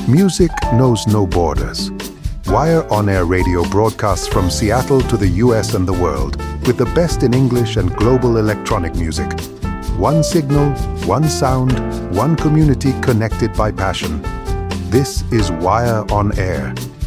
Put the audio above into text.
Music knows no borders. Wire On Air Radio broadcasts from Seattle to the US and the world with the best in English and global electronic music. One signal, one sound, one community connected by passion. This is Wire On Air,